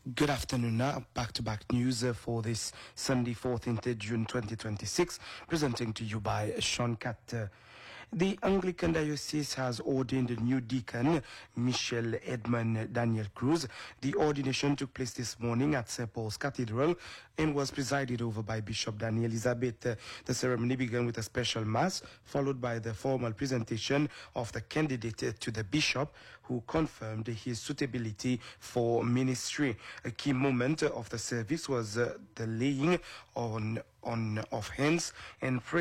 Good afternoon. Now, back-to-back news for this Sunday, 14th June 2026, presenting to you by Sean Catt. The Anglican Diocese has ordained a new deacon, Michel Edmond Daniel Cruz. The ordination took place this morning at St. Paul's Cathedral and was presided over by Bishop Danny Elizabeth. The ceremony began with a special mass, followed by the formal presentation of the candidate to the bishop, who confirmed his suitability for ministry. A key moment of the service was the laying on of hands and prayer